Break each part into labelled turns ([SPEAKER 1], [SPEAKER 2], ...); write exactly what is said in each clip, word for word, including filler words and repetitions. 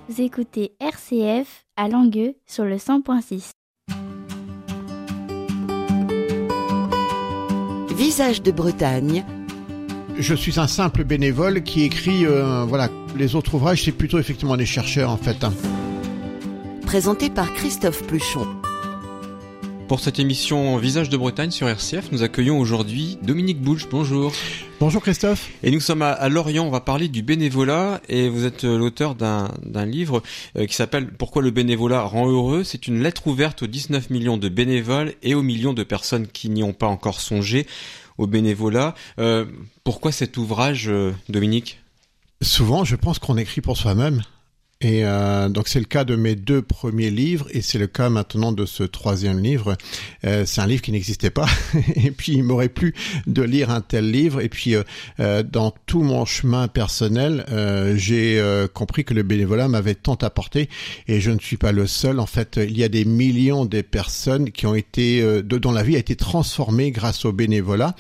[SPEAKER 1] Vous écoutez R C F à Langueux sur le cent point six.
[SPEAKER 2] Visage de Bretagne.
[SPEAKER 3] Je suis un simple bénévole qui écrit, euh, voilà, les autres ouvrages, c'est plutôt effectivement des chercheurs en fait.
[SPEAKER 2] Présenté par Christophe Pluchon.
[SPEAKER 4] Pour cette émission Visage de Bretagne sur R C F, nous accueillons aujourd'hui Dominique Boulch. Bonjour.
[SPEAKER 3] Bonjour Christophe.
[SPEAKER 4] Et nous sommes à, à Lorient, on va parler du bénévolat et vous êtes l'auteur d'un, d'un livre euh, qui s'appelle « Pourquoi le bénévolat rend heureux ». C'est une lettre ouverte aux dix-neuf millions de bénévoles et aux millions de personnes qui n'y ont pas encore songé au bénévolat. Euh, pourquoi cet ouvrage, euh, Dominique ?
[SPEAKER 3] Souvent, je pense qu'on écrit pour soi-même. Et euh, donc c'est le cas de mes deux premiers livres et c'est le cas maintenant de ce troisième livre. Euh, c'est un livre qui n'existait pas et puis il m'aurait plu de lire un tel livre. Et puis euh, dans tout mon chemin personnel, euh, j'ai euh, compris que le bénévolat m'avait tant apporté et je ne suis pas le seul. En fait, il y a des millions de personnes qui ont été, euh, de, dont la vie a été transformée grâce au bénévolat.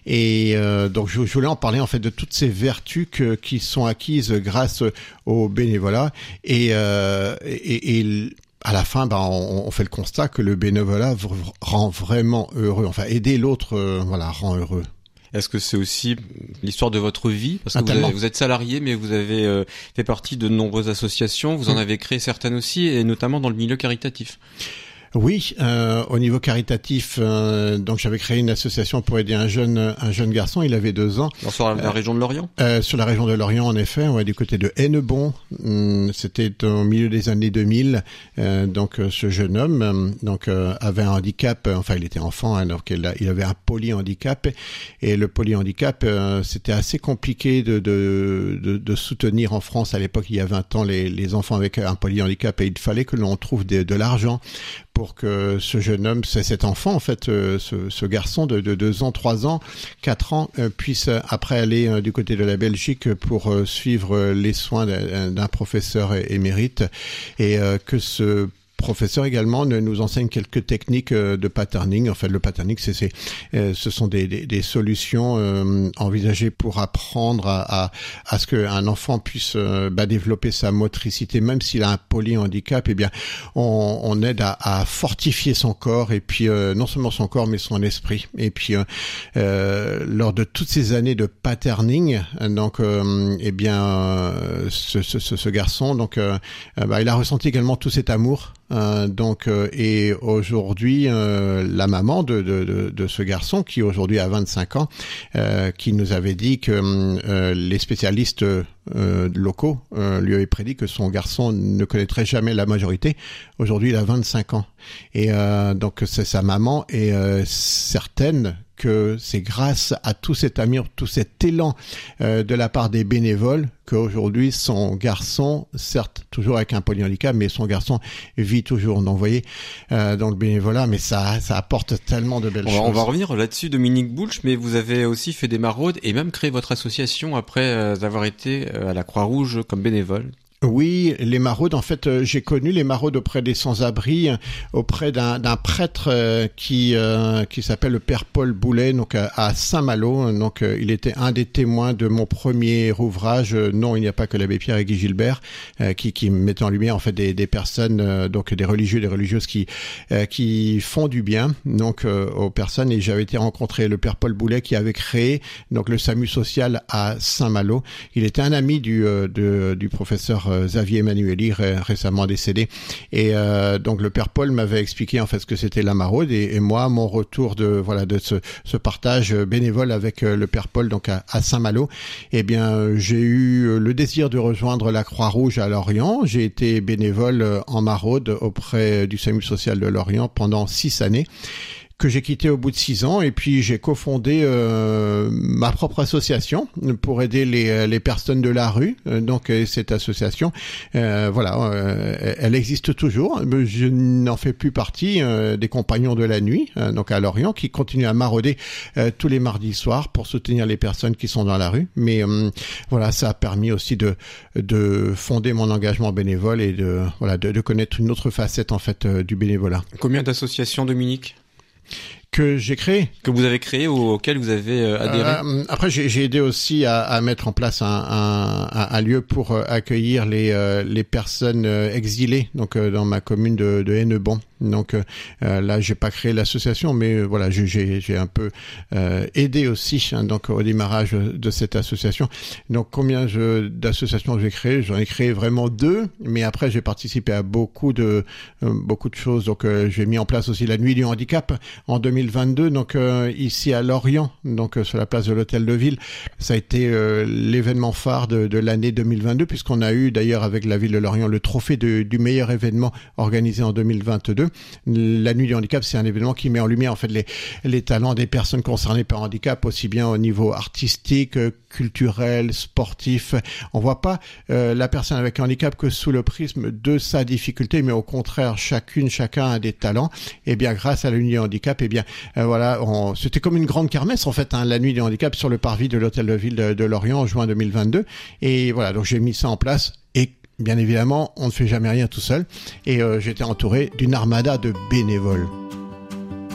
[SPEAKER 3] Et euh, donc je, je voulais en parler en fait de toutes ces vertus que, qui sont acquises grâce au bénévolat et, euh, et, et à la fin, ben, on, on fait le constat que le bénévolat v- rend vraiment heureux. Enfin, aider l'autre, euh, voilà, rend heureux.
[SPEAKER 4] Est-ce que c'est aussi l'histoire de votre vie ? Parce que
[SPEAKER 3] Ah,
[SPEAKER 4] vous, avez, vous êtes salarié, mais vous avez euh, fait partie de nombreuses associations. Vous en avez créé certaines aussi, et notamment dans le milieu caritatif.
[SPEAKER 3] Oui, euh, au niveau caritatif, euh, donc j'avais créé une association pour aider un jeune un jeune garçon, il avait deux ans.
[SPEAKER 4] Dans sur la, la
[SPEAKER 3] euh,
[SPEAKER 4] région de Lorient
[SPEAKER 3] euh, Sur la région de Lorient, en effet, ouais, du côté de Hennebon. Hum, c'était au milieu des années deux mille. Euh, donc euh, ce jeune homme euh, donc euh, avait un handicap, euh, enfin il était enfant, hein, donc il, a, il avait un polyhandicap. Et le polyhandicap, euh, c'était assez compliqué de, de, de, de soutenir en France à l'époque, il y a vingt ans, les, les enfants avec un polyhandicap. Et il fallait que l'on trouve de, de l'argent pour que ce jeune homme, c'est cet enfant en fait, euh, ce, ce garçon de, de deux ans, trois ans, quatre ans, euh, puisse euh, après aller euh, du côté de la Belgique pour euh, suivre euh, les soins d'un, d'un professeur émérite et euh, que ce professeur également nous enseigne quelques techniques de patterning. En fait, le patterning, c'est, c'est, euh, ce sont des, des, des solutions euh, envisagées pour apprendre à, à, à ce qu'un enfant puisse euh, bah, développer sa motricité, même s'il a un polyhandicap. Eh bien, on, on aide à, à fortifier son corps et puis euh, non seulement son corps, mais son esprit. Et puis, euh, euh, lors de toutes ces années de patterning, donc, euh, eh bien, euh, ce, ce, ce garçon, donc, euh, bah, il a ressenti également tout cet amour. Euh, donc euh, et aujourd'hui euh, la maman de, de, de, de ce garçon qui aujourd'hui a vingt-cinq ans euh, qui nous avait dit que euh, les spécialistes euh, locaux euh, lui avaient prédit que son garçon ne connaîtrait jamais la majorité. Aujourd'hui il a vingt-cinq ans et euh, donc c'est sa maman est euh, certaine que c'est grâce à tout cet amour, tout cet élan euh, de la part des bénévoles qu'aujourd'hui son garçon, certes toujours avec un polyhandicap, mais son garçon vit toujours. Donc vous voyez, euh, dans le bénévolat, mais ça, ça apporte tellement de belles
[SPEAKER 4] on va,
[SPEAKER 3] choses.
[SPEAKER 4] On va revenir là-dessus, Dominique Boulch, mais vous avez aussi fait des maraudes et même créé votre association après euh, avoir été euh, à la Croix-Rouge comme bénévole.
[SPEAKER 3] Oui, les maraudes, en fait, euh, j'ai connu les maraudes auprès des sans-abri, auprès d'un, d'un prêtre euh, qui euh, qui s'appelle le père Paul Boulet, donc à, à Saint-Malo. Donc, euh, il était un des témoins de mon premier ouvrage. Euh, non, il n'y a pas que l'abbé Pierre et Guy Gilbert, euh, qui qui mettent en lumière en fait des des personnes, euh, donc des religieux, des religieuses qui euh, qui font du bien, donc euh, aux personnes. Et j'avais été rencontrer le père Paul Boulet qui avait créé donc le SAMU social à Saint-Malo. Il était un ami du euh, de, du professeur Xavier Emmanueli, ré- récemment décédé. Et euh, donc le père Paul m'avait expliqué en fait ce que c'était la maraude et, et moi mon retour de voilà de ce, ce partage bénévole avec euh, le père Paul donc à, à Saint-Malo. Eh bien euh, j'ai eu le désir de rejoindre la Croix-Rouge à Lorient. J'ai été bénévole en maraude auprès du SAMU social de Lorient pendant six années. Que j'ai quitté au bout de six ans et puis j'ai cofondé euh, ma propre association pour aider les, les personnes de la rue. Donc cette association, euh, voilà, euh, elle existe toujours. Je n'en fais plus partie euh, des compagnons de la nuit, euh, donc à Lorient, qui continuent à marauder euh, tous les mardis soirs pour soutenir les personnes qui sont dans la rue. Mais euh, voilà, ça a permis aussi de de fonder mon engagement bénévole et de voilà de, de connaître une autre facette en fait euh, du bénévolat.
[SPEAKER 4] Combien d'associations, Dominique ?
[SPEAKER 3] que j'ai créé.
[SPEAKER 4] Que vous avez créé ou auquel vous avez euh, adhéré.
[SPEAKER 3] Euh, après, j'ai, j'ai aidé aussi à, à mettre en place un, un, un lieu pour accueillir les, euh, les personnes exilées, donc euh, dans ma commune de, de Hennebont. Donc euh, là, j'ai pas créé l'association, mais euh, voilà, j'ai, j'ai, j'ai un peu euh, aidé aussi hein, donc au démarrage de cette association. Donc combien je, d'associations j'ai créé? J'en ai créé vraiment deux, mais après j'ai participé à beaucoup de euh, beaucoup de choses. Donc euh, j'ai mis en place aussi la Nuit du handicap en deux mille vingt-deux, donc euh, ici à Lorient, donc euh, sur la place de l'Hôtel de Ville. Ça a été euh, l'événement phare de, de l'année deux mille vingt-deux, puisqu'on a eu d'ailleurs avec la ville de Lorient le trophée de, du meilleur événement organisé en deux mille vingt-deux. La Nuit du handicap, c'est un événement qui met en lumière en fait les, les talents des personnes concernées par handicap, aussi bien au niveau artistique, culturel, sportif. On voit pas euh, la personne avec un handicap que sous le prisme de sa difficulté, mais au contraire, chacune, chacun a des talents. Et bien, grâce à la Nuit du handicap, et bien euh, voilà, on, c'était comme une grande kermesse en fait, hein, la Nuit du handicap sur le parvis de l'Hôtel de Ville de, de Lorient en juin deux mille vingt-deux. Et voilà, donc j'ai mis ça en place. Et bien évidemment, on ne fait jamais rien tout seul. Et euh, j'étais entouré d'une armada de bénévoles.